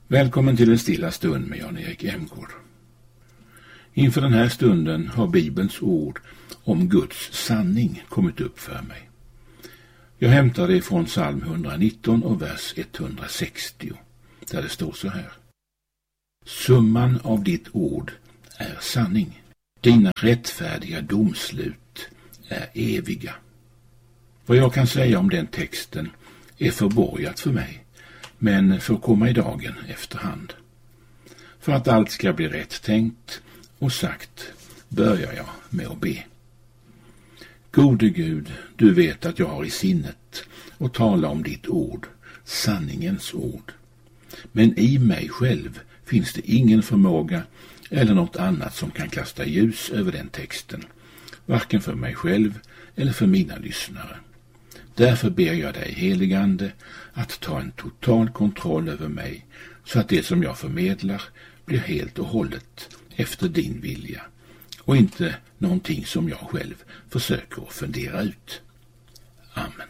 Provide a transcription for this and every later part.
Välkommen till en stilla stund med Jan-Erik Emgård. Inför den här stunden har Bibelns ord om Guds sanning kommit upp för mig. Jag hämtar det från psalm 119 och vers 160, där det står så här. Summan av ditt ord är sanning. Dina rättfärdiga domslut är eviga. Vad jag kan säga om den texten är förborgat för mig, men får komma i dagen efterhand. För att allt ska bli rätt tänkt och sagt börjar jag med att be. Gode Gud, du vet att jag har i sinnet att tala om ditt ord, sanningens ord. Men i mig själv finns det ingen förmåga eller något annat som kan kasta ljus över den texten, varken för mig själv eller för mina lyssnare. Därför ber jag dig, heligande, att ta en total kontroll över mig så att det som jag förmedlar blir helt och hållet efter din vilja och inte någonting som jag själv försöker att fundera ut. Amen.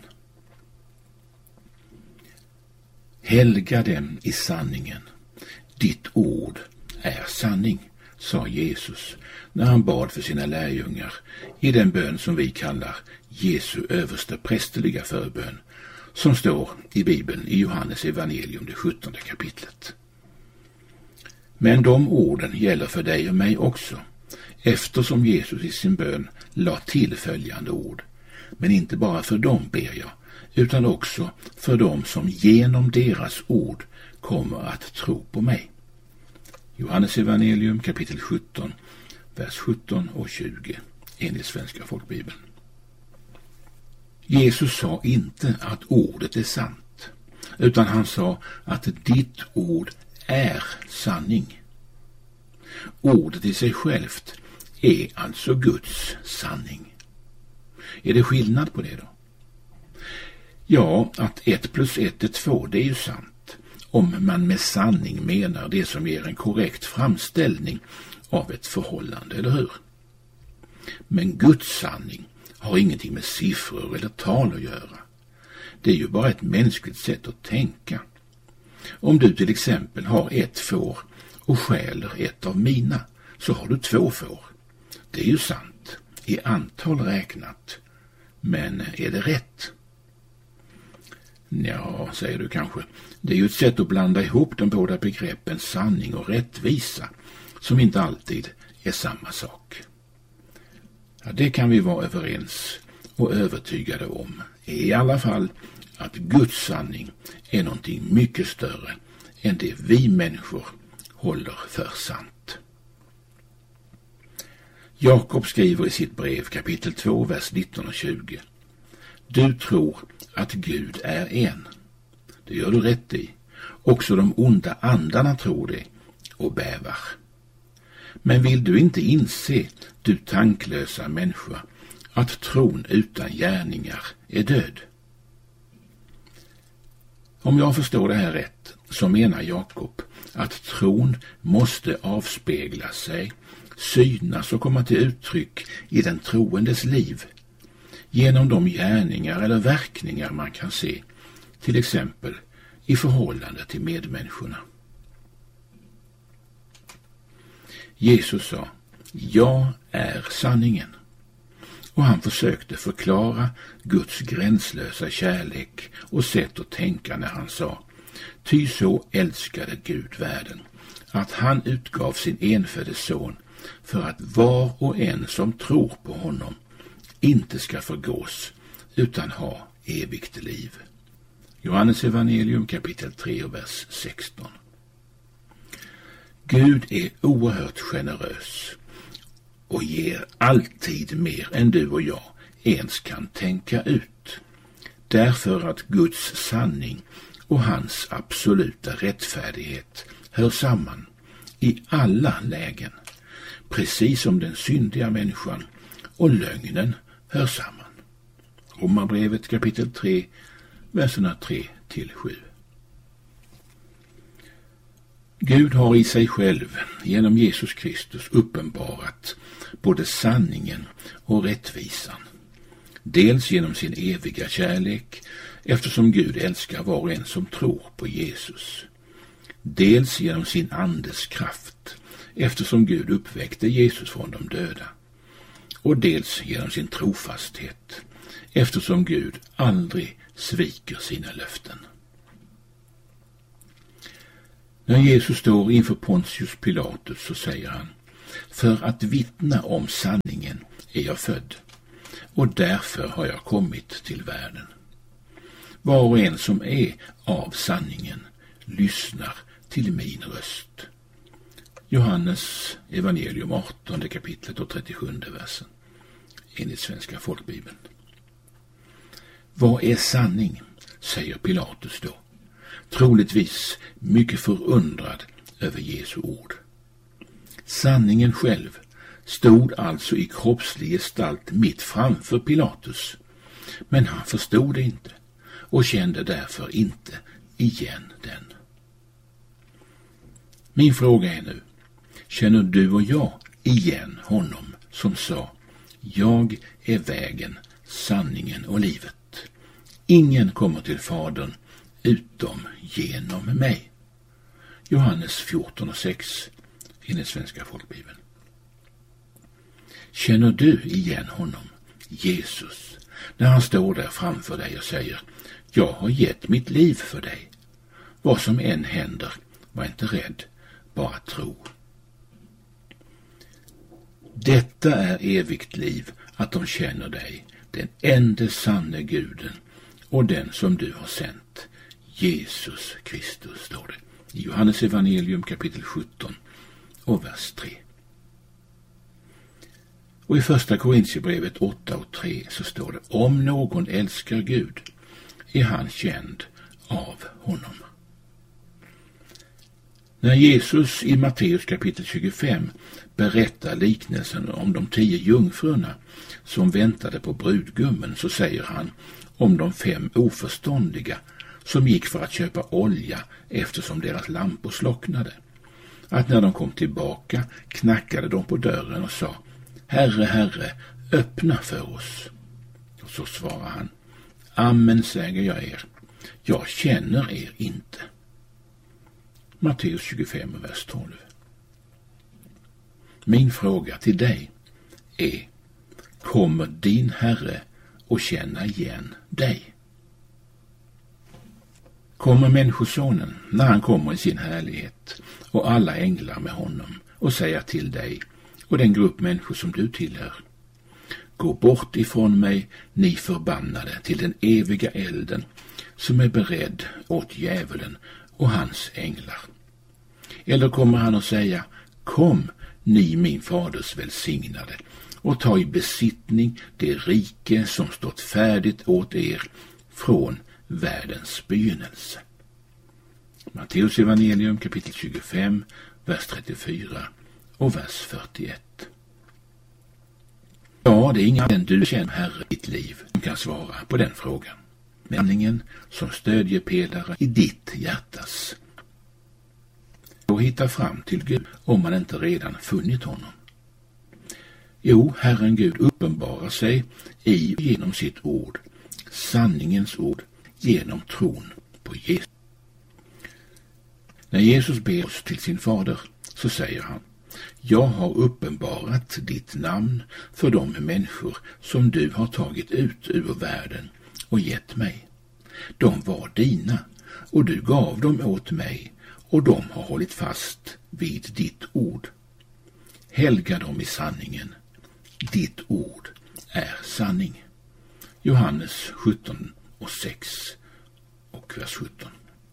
Helga dem i sanningen. Ditt ord är sanning, sa Jesus när han bad för sina lärjungar i den bön som vi kallar Jesu överste prästerliga förbön, som står i Bibeln i Johannes evangelium, det 17:e kapitlet. Men de orden gäller för dig och mig också, eftersom Jesus i sin bön la till följande ord. Men inte bara för dem ber jag, utan också för dem som genom deras ord kommer att tro på mig. Johannes evangelium kapitel 17, vers 17 och 20 enligt Svenska folkbibeln. Jesus sa inte att ordet är sant, utan han sa att ditt ord är sanning. Ordet i sig självt är alltså Guds sanning. Är det skillnad på det då? Ja, att 1 + 1 är 2, det är ju sant, om man med sanning menar det som ger en korrekt framställning av ett förhållande, eller hur? Men Guds sanning har ingenting med siffror eller tal att göra. Det är ju bara ett mänskligt sätt att tänka. Om du till exempel har 1 får och stjäler 1 av mina, så har du 2 får. Det är ju sant, i antal räknat. Men är det rätt? Ja, säger du kanske. Det är ju ett sätt att blanda ihop de båda begreppen sanning och rättvisa, som inte alltid är samma sak. Ja, det kan vi vara överens och övertygade om. I alla fall att Guds sanning är någonting mycket större än det vi människor håller för sant. Jakob skriver i sitt brev kapitel 2, vers 19 och 20. Du tror att Gud är en. Det gör du rätt i. Också de onda andarna tror det och bävar. Men vill du inte inse, du tanklösa människa, att tron utan gärningar är död? Om jag förstår det här rätt, så menar Jakob att tron måste avspegla sig, synas och komma till uttryck i den troendes liv, genom de gärningar eller verkningar man kan se, till exempel i förhållande till medmänniskorna. Jesus sa, jag är sanningen. Och han försökte förklara Guds gränslösa kärlek och sätt att tänka när han sa, ty så älskade Gud världen, att han utgav sin enfödde son för att var och en som tror på honom inte ska förgås utan ha evigt liv. Johannes evangelium kapitel 3 och vers 16. Gud är oerhört generös och ger alltid mer än du och jag ens kan tänka ut. Därför att Guds sanning och hans absoluta rättfärdighet hör samman i alla lägen, precis som den syndiga människan och lögnen hör samman. Romarbrevet kapitel 3, verserna 3-7. Gud har i sig själv genom Jesus Kristus uppenbarat både sanningen och rättvisan. Dels genom sin eviga kärlek, eftersom Gud älskar var och en som tror på Jesus. dels genom sin andes kraft, eftersom Gud uppväckte Jesus från de döda, och dels genom sin trofasthet, eftersom Gud aldrig sviker sina löften. När Jesus står inför Pontius Pilatus så säger han: för att vittna om sanningen är jag född, och därför har jag kommit till världen. Var och en som är av sanningen lyssnar till min röst. Johannes evangelium 18 kapitlet och 37 versen enligt Svenska folkbibeln. Vad är sanning, säger Pilatus då, troligtvis mycket förundrad över Jesu ord. Sanningen själv stod alltså i kroppslig gestalt mitt framför Pilatus, men han förstod det inte och kände därför inte igen den. Min fråga är nu: känner du och jag igen honom som sa: jag är vägen, sanningen och livet. Ingen kommer till Fadern utom genom mig. Johannes 14:6 i den Svenska folkbibeln. Känner du igen honom, Jesus, när han står där framför dig och säger: jag har gett mitt liv för dig. Vad som än händer, var inte rädd, bara tro. Detta är evigt liv, att de känner dig, den enda sanne Guden, och den som du har sänt, Jesus Kristus, står det i Johannes evangelium kapitel 17 och vers 3. Och i första Korintierbrevet 8:3 så står det: om någon älskar Gud är han känd av honom. När Jesus i Matteus kapitel 25 berättar liknelsen om de 10 jungfrurna som väntade på brudgummen, så säger han om de 5 oförståndiga som gick för att köpa olja eftersom deras lampor slocknade, att när de kom tillbaka knackade de på dörren och sa: Herre, Herre, öppna för oss. Och så svarar han: amen säger jag er, jag känner er inte. Matteus 25 vers 12. Min fråga till dig är: kommer din Herre att känna igen dig? Kommer Människosonen, när han kommer i sin härlighet och alla änglar med honom, och säga till dig och den grupp människor som du tillhör: gå bort ifrån mig, ni förbannade, till den eviga elden som är beredd åt djävulen och hans änglar? Eller kommer han att säga: kom, ni min faders välsignade, och ta i besittning det rike som stått färdigt åt er från världens begynnelse? Matteus evangelium kapitel 25 vers 34 och vers 41. Ja, det är ingen du känner Herre i ditt liv som kan svara på den frågan. Meningen som stödjepelare i ditt hjärtas. Och hitta fram till Gud om man inte redan funnit honom. Jo, Herren Gud uppenbarar sig genom sitt ord, sanningens ord, genom tron på Jesus. När Jesus ber oss till sin fader så säger han: jag har uppenbarat ditt namn för de människor som du har tagit ut ur världen och gett mig. De var dina och du gav dem åt mig, och de har hållit fast vid ditt ord. Helga dem i sanningen. Ditt ord är sanning. Johannes 17:6 och vers 17.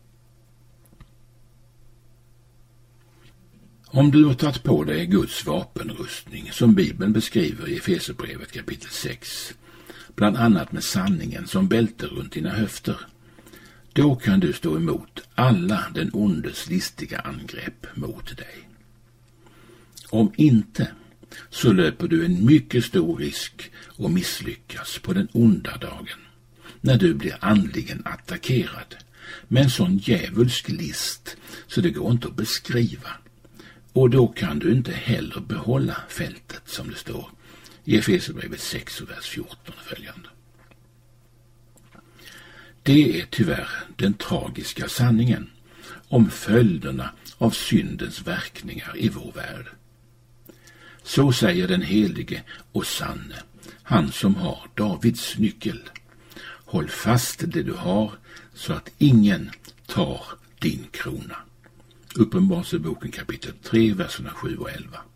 Om du har tagit på dig Guds vapenrustning, som Bibeln beskriver i Efesierbrevet kapitel 6, bland annat med sanningen som bälte runt dina höfter, då kan du stå emot alla den ondes listiga angrepp mot dig. Om inte, så löper du en mycket stor risk att misslyckas på den onda dagen, när du blir andligen attackerad med en sån djävulsk list så det går inte att beskriva. Och då kan du inte heller behålla fältet, som det står i Efesierbrevet 6 och vers 14 och följande. Det är tyvärr den tragiska sanningen om följderna av syndens verkningar i vår värld. Så säger den helige och sanne, han som har Davids nyckel. Håll fast det du har så att ingen tar din krona. Uppenbarelseboken kapitel 3, verserna 7 och 11.